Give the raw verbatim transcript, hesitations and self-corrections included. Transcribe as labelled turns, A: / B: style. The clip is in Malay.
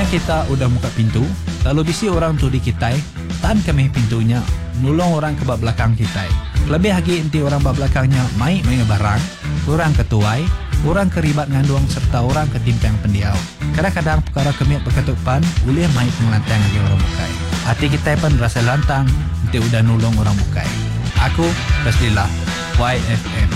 A: kita udah buka pintu, lalu bisi orang tu di kita, tan kami pintunya, nulong orang ke bak belakang kita. Lebih lagi inti orang bak belakangnya mai mai barang, orang ketuai, orang keribat nganduang serta orang ketimpang pendiau. Kadang-kadang perkara kemiat berketupan, ulih mai pengelantang lagi orang bukai. Hati kita pun rasa lantang, inti udah nulong orang bukai. Aku, Raslilah, Y F M.